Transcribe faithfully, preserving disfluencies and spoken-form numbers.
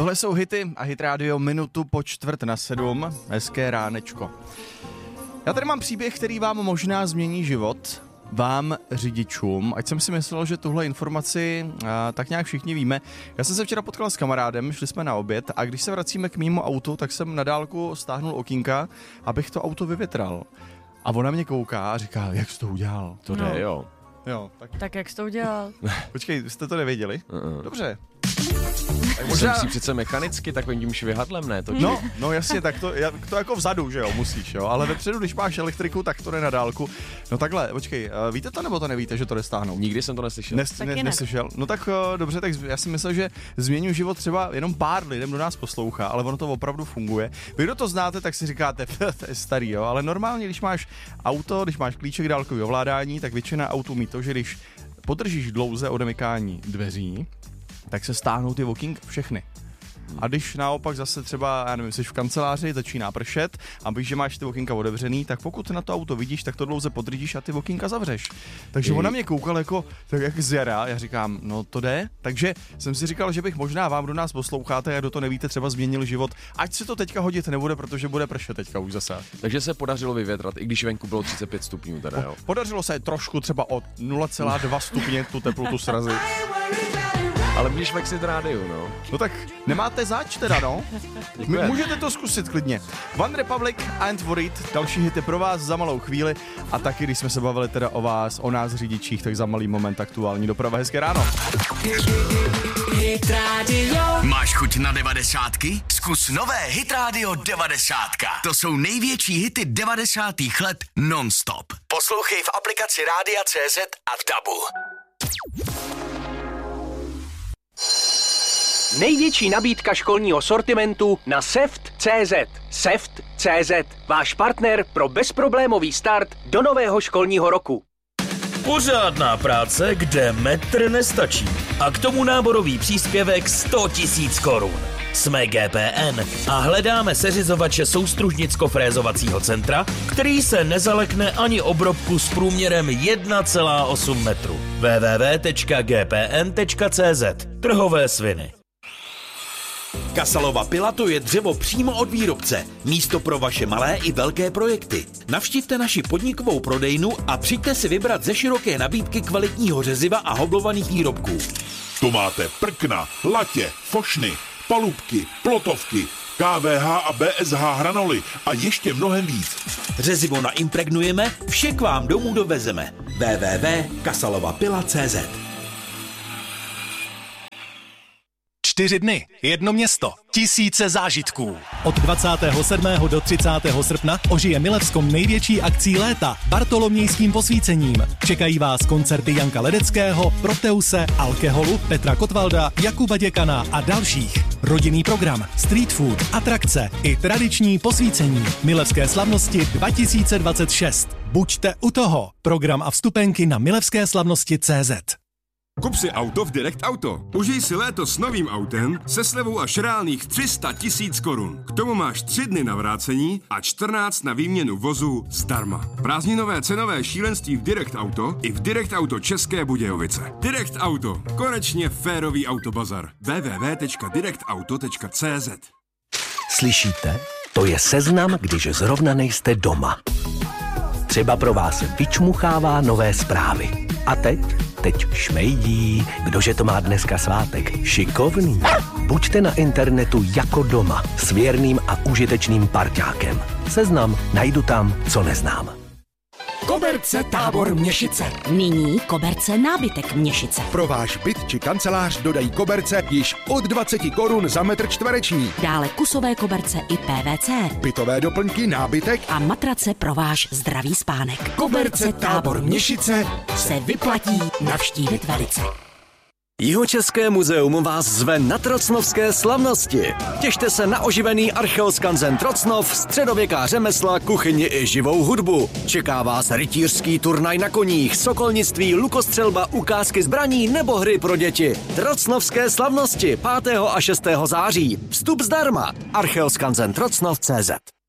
Tohle jsou hity a Hit Radio minutu po čtvrt na sedm. Hezké ránečko. Já tady mám příběh, který vám možná změní život. Vám, řidičům, ať jsem si myslel, že tuhle informaci a, tak nějak všichni víme. Já jsem se včera potkal s kamarádem, šli jsme na oběd a když se vracíme k mému autu, tak jsem na dálku stáhnul okýnka, abych to auto vyvětral. A ona mě kouká a říká, jak jsi to udělal? To jde, no. jo. Jo, tak... tak jak jsi to udělal? Počkej, jste to nevěděli? Uh-uh. Dobře. Možná... Musí přece mechanicky takovým tím švihadlem, ne? To no, no jasně, tak to, to jako vzadu, že jo, musíš, jo, ale vepředu, když máš elektriku, tak to jde na dálku. No takhle, počkej, víte to nebo to nevíte, že to jde stáhnout? Nikdy jsem to neslyšel. Nes, ne, ne. Neslyšel? No tak dobře, tak já si myslel, že změním život třeba jenom pár lidem, kdo nás poslouchá, ale ono to opravdu funguje. Vy, kdo to znáte, tak si říkáte, to je starý, jo, ale normálně, když máš auto, když máš klíček dálkového ovládání, tak většina autů mí to, že když podržíš dlouze odemykání dveří, tak se stáhnou ty okýnka všechny. A když naopak zase třeba, já nevím, jsi v kanceláři, začíná pršet a víš, že máš ty okýnka otevřený, tak pokud na to auto vidíš, tak to dlouze podržíš a ty okýnka zavřeš. Takže ona mě koukala jako, tak jak z jara, já říkám, no to jde. Takže jsem si říkal, že bych možná vám, kdo nás posloucháte a kdo to nevíte, třeba změnil život, ať se to teďka hodit nebude, protože bude pršet teďka už zase. Takže se podařilo vyvětrat, i když venku bylo třicet pět stupňů teda, jo. Podařilo se trošku třeba o nula celá dva stupně tu teplotu srazit. Ale můžeš vexit rádiu, no. No tak nemáte zač teda, no? M- můžete to zkusit klidně. One Republic and Worried, další hity pro vás za malou chvíli a taky, když jsme se bavili teda o vás, o nás řidičích, tak za malý moment aktuální doprava. Hezké ráno. Hit Radio. Máš chuť na devadesátky? Zkus nové Hit Radio devadesátka. To jsou největší hity devadesátých let non-stop. Poslouchej v aplikaci Rádia C Z a v Dabu. Největší nabídka školního sortimentu na seft tečka cé zet. seft tečka cé zet, váš partner pro bezproblémový start do nového školního roku. Pořádná práce, kde metr nestačí. A k tomu náborový příspěvek sto tisíc korun. Jsme G P N a hledáme seřizovače soustružnicko-frézovacího centra, který se nezalekne ani obrobku s průměrem jedna celá osm metru. w w w tečka g p n tečka cé zet. Trhové sviny. Kasalova pila to je dřevo přímo od výrobce. Místo pro vaše malé i velké projekty. Navštivte naši podnikovou prodejnu a přijďte si vybrat ze široké nabídky kvalitního řeziva a hoblovaných výrobků. To máte prkna, latě, fošny, palubky, plotovky, K V H a B S H hranoly a ještě mnohem víc. Řezivo naimpregnujeme, vše k vám domů dovezeme. w w w tečka kasalova pila tečka cé zet. Čtyři dny, jedno město, tisíce zážitků. Od dvacátého sedmého do třicátého srpna ožije Milevskom největší akcí léta bartolomějským posvícením. Čekají vás koncerty Janka Ledeckého, Proteuse, Alkeholu, Petra Kotvalda, Jakuba Děkana a dalších. Rodinný program, street food, atrakce i tradiční posvícení. Milevské slavnosti dva tisíce dvacet šest. Buďte u toho. Program a vstupenky na milevské slavnosti tečka cé zet. Kup si auto v Direct Auto. Užij si léto s novým autem se slevou až reálných tři sta tisíc korun. K tomu máš tři dny na vrácení a čtrnáct na výměnu vozu zdarma. Prázdninové cenové šílenství v Direct Auto i v Direct Auto České Budějovice. Direct Auto. Konečně férový autobazar. w w w tečka direct auto tečka cé zet. Slyšíte? To je seznam, když zrovna nejste doma. Třeba pro vás vyčmuchává nové zprávy. A teď? Teď šmejdí. Kdože to má dneska svátek? Šikovný. Buďte na internetu jako doma s věrným a užitečným parťákem. Seznam najdu tam, co neznám. Koberce Tábor Měšice. Nyní koberce nábytek Měšice. Pro váš byt či kancelář dodají koberce již od dvacet korun za metr čtvereční. Dále kusové koberce i P V C. Bytové doplňky, nábytek a matrace pro váš zdravý spánek. Koberce Tábor Měšice se vyplatí navštívit velice. Jihočeské muzeum vás zve na Trocnovské slavnosti. Těšte se na oživený archeoskanzen Trocnov, středověká řemesla, kuchyni i živou hudbu. Čeká vás rytířský turnaj na koních, sokolnictví, lukostřelba, ukázky zbraní nebo hry pro děti. Trocnovské slavnosti pátého a šestého září. Vstup zdarma. archeoskanzen trocnov tečka cé zet.